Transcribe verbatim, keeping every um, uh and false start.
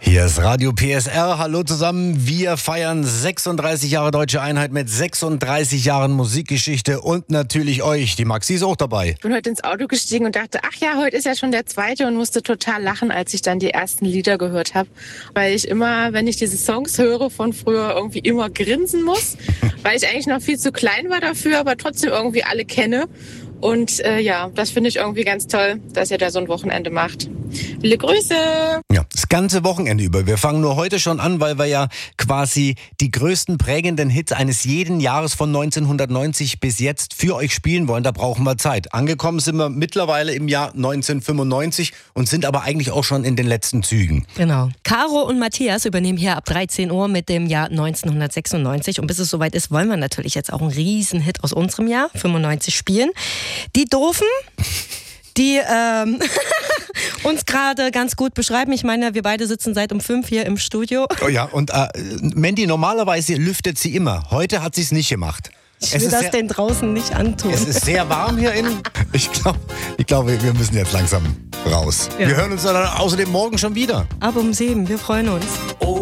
Hier ist Radio P S R. Hallo zusammen. Wir feiern sechsunddreißig Jahre Deutsche Einheit mit sechsunddreißig Jahren Musikgeschichte und natürlich euch. Die Maxi ist auch dabei. Ich bin heute ins Auto gestiegen und dachte, ach ja, heute ist ja schon der zweite und musste total lachen, als ich dann die ersten Lieder gehört habe. Weil ich immer, wenn ich diese Songs höre von früher, irgendwie immer grinsen muss. Weil ich eigentlich noch viel zu klein war dafür, aber trotzdem irgendwie alle kenne. Und äh, ja, das finde ich irgendwie ganz toll, dass ihr da so ein Wochenende macht. Viele Grüße! Ja, das ganze Wochenende über. Wir fangen nur heute schon an, weil wir ja quasi die größten prägenden Hits eines jeden Jahres von neunzehnhundertneunzig bis jetzt für euch spielen wollen. Da brauchen wir Zeit. Angekommen sind wir mittlerweile im Jahr neunzehnhundertfünfundneunzig und sind aber eigentlich auch schon in den letzten Zügen. Genau. Caro und Matthias übernehmen hier ab dreizehn Uhr mit dem Jahr neunzehnhundertsechsundneunzig. Und bis es soweit ist, wollen wir natürlich jetzt auch einen Riesenhit aus unserem Jahr fünfundneunzig spielen. Die Doofen, die ähm, uns gerade ganz gut beschreiben. Ich meine, wir beide sitzen seit um fünf hier im Studio. Oh ja, und äh, Mandy, normalerweise lüftet sie immer. Heute hat sie es nicht gemacht. Ich will das denn draußen nicht antun. Es ist sehr warm hier innen. Ich glaube, ich glaub, wir müssen jetzt langsam raus. Ja. Wir hören uns dann außerdem morgen schon wieder. Ab um sieben, wir freuen uns.